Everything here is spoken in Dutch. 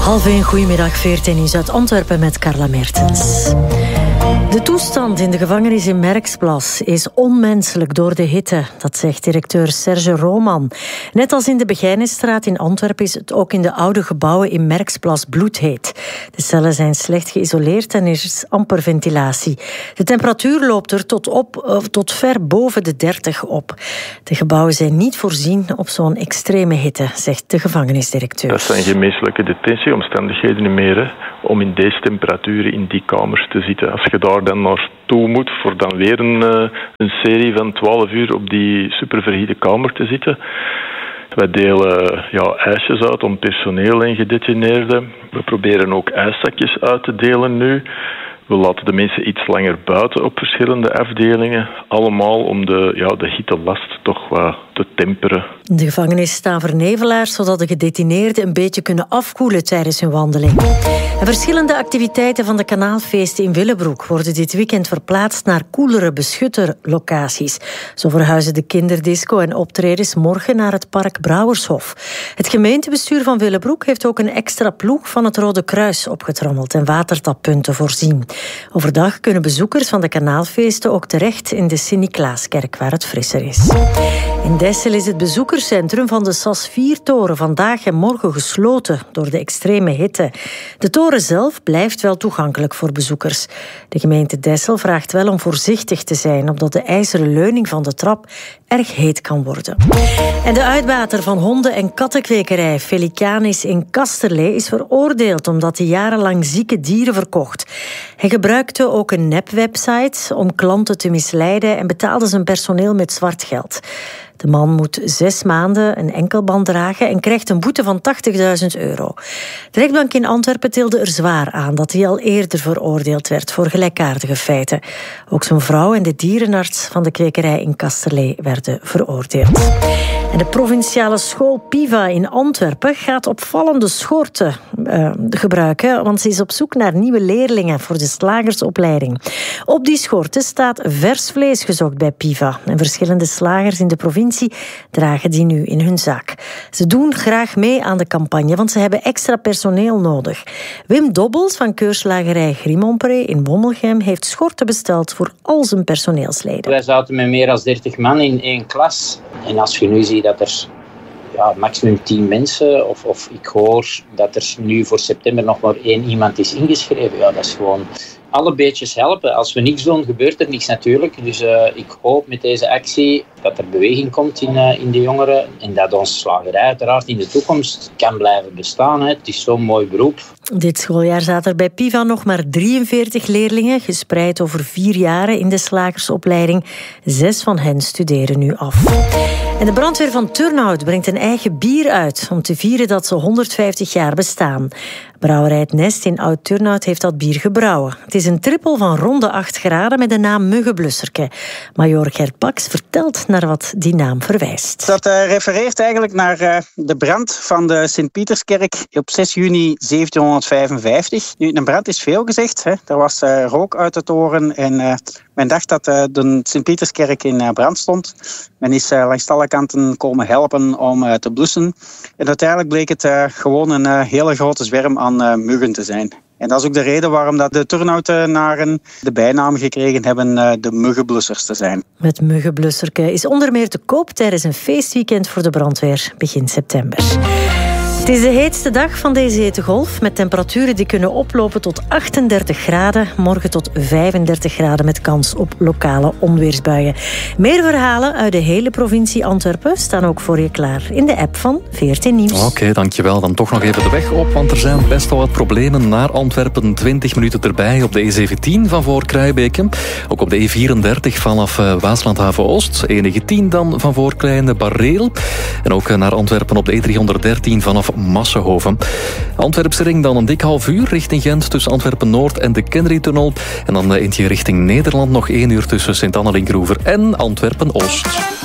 12:30, goedemiddag, 14 is uit Antwerpen met Carla Mertens. De toestand in de gevangenis in Merksplas is onmenselijk door de hitte. Dat zegt directeur Serge Roman. Net als in de Begijnenstraat in Antwerpen is het ook in de oude gebouwen in Merksplas bloedheet. De cellen zijn slecht geïsoleerd en er is amper ventilatie. De temperatuur loopt er tot ver boven de 30 op. De gebouwen zijn niet voorzien op zo'n extreme hitte, zegt de gevangenisdirecteur. Dat zijn geen menselijke detentieomstandigheden meer, hè, om in deze temperaturen in die kamers te zitten. Als je daar dan naartoe moet voor dan weer een serie van 12 uur op die superverhitte kamer te zitten. Wij delen ijsjes uit om personeel en gedetineerden. We proberen ook ijszakjes uit te delen nu. We laten de mensen iets langer buiten op verschillende afdelingen. Allemaal om de hittelast toch wat te temperen. De gevangenis staan vernevelaars, zodat de gedetineerden een beetje kunnen afkoelen tijdens hun wandeling. En verschillende activiteiten van de Kanaalfeesten in Willebroek worden dit weekend verplaatst naar koelere beschutterlocaties. Zo verhuizen de kinderdisco en optredens morgen naar het park Brouwershof. Het gemeentebestuur van Willebroek heeft ook een extra ploeg van het Rode Kruis opgetrommeld en watertappunten voorzien. Overdag kunnen bezoekers van de Kanaalfeesten ook terecht in de Sint-Niklaaskerk, waar het frisser is. In Dessel is het bezoekerscentrum van de SAS-4-toren vandaag en morgen gesloten door de extreme hitte. De toren zelf blijft wel toegankelijk voor bezoekers. De gemeente Dessel vraagt wel om voorzichtig te zijn, omdat de ijzeren leuning van de trap erg heet kan worden. En de uitbater van honden- en kattenkwekerij Felicanis in Kasterlee is veroordeeld omdat hij jarenlang zieke dieren verkocht. Hij gebruikte ook een nepwebsite om klanten te misleiden en betaalde zijn personeel met zwart geld. De man moet 6 maanden een enkelband dragen en krijgt een boete van €80.000. De rechtbank in Antwerpen tilde er zwaar aan dat hij al eerder veroordeeld werd voor gelijkaardige feiten. Ook zijn vrouw en de dierenarts van de kwekerij in Kasterlee werden veroordeeld. En de provinciale school Piva in Antwerpen gaat opvallende schorten gebruiken, want ze is op zoek naar nieuwe leerlingen voor de slagersopleiding. Op die schorten staat vers vlees gezocht bij Piva en verschillende slagers in de provincie dragen die nu in hun zak. Ze doen graag mee aan de campagne, want ze hebben extra personeel nodig. Wim Dobbels van keurslagerij Grimompré in Wommelgem heeft schorten besteld voor al zijn personeelsleden. Wij zaten met meer dan 30 man in 1 klas. En als je nu ziet dat er maximum 10 mensen, of ik hoor dat er nu voor september nog maar 1 iemand is ingeschreven, dat is gewoon alle beetjes helpen. Als we niks doen, gebeurt er niks natuurlijk. Dus ik hoop met deze actie dat er beweging komt in de jongeren en dat onze slagerij uiteraard in de toekomst kan blijven bestaan. Hè. Het is zo'n mooi beroep. Dit schooljaar zaten er bij Piva nog maar 43 leerlingen, gespreid over 4 jaren in de slagersopleiding. 6 van hen studeren nu af. En de brandweer van Turnhout brengt een eigen bier uit om te vieren dat ze 150 jaar bestaan. Brouwerij Het Nest in Oud-Turnhout heeft dat bier gebrouwen. Het is een trippel van ronde 8 graden met de naam Muggenblusserke. Majoor Gert Paks vertelt naar wat die naam verwijst. Dat refereert eigenlijk naar de brand van de Sint-Pieterskerk op 6 juni 1755. Nu, een brand is veel gezegd. Hè. Er was rook uit de toren en men dacht dat de Sint-Pieterskerk in brand stond. Men is langs alle kanten komen helpen om te blussen. En uiteindelijk bleek het gewoon een hele grote zwerm aan muggen te zijn. En dat is ook de reden waarom dat de Turnhoutenaren de bijnaam gekregen hebben de muggenblussers te zijn. Het Muggenblusserke is onder meer te koop tijdens een feestweekend voor de brandweer begin september. Het is de heetste dag van deze hittegolf, met temperaturen die kunnen oplopen tot 38 graden. Morgen tot 35 graden met kans op lokale onweersbuien. Meer verhalen uit de hele provincie Antwerpen staan ook voor je klaar in de app van VRT Nieuws. Oké, dankjewel. Dan toch nog even de weg op, want er zijn best wel wat problemen naar Antwerpen. 20 minuten erbij op de E17 van voor Kruijbeke. Ook op de E34 vanaf Waaslandhaven Oost. E19 dan van voor Kleine Barreel. En ook naar Antwerpen op de E313 vanaf Massenhoven. Antwerpse ring dan een dik half uur richting Gent tussen Antwerpen-Noord en de Kennerytunnel. En dan eentje richting Nederland nog 1 uur tussen Sint-Annelinkroever en Antwerpen-Oost.